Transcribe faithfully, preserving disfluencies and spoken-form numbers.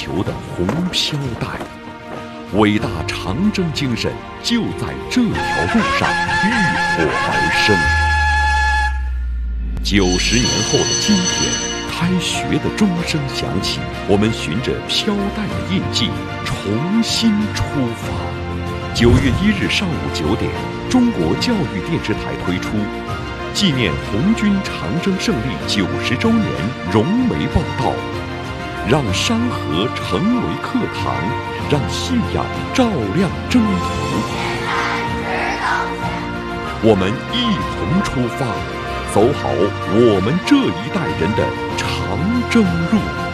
球的红飘带。伟大长征精神就在这条路上浴火而生。九十年后的今天，开学的钟声响起，我们循着飘带的印记重新出发。九月一日上午九点，中国教育电视台推出纪念红军长征胜利九十周年融媒报道，让山河成为课堂，让信仰照亮征途。我们一同出发，走好我们这一代人的长征路。